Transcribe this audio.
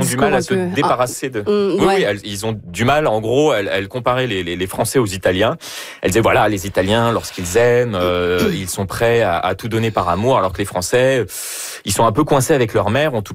du mal à se débarrasser de... Oui, ils ont du mal. En gros, elle comparait les Français aux Italiens. Elle disait, voilà, les Italiens, lorsqu'ils aiment, ils sont prêts à tout donner par amour, alors que les Français, ils sont un peu coincés avec leur mère. En tout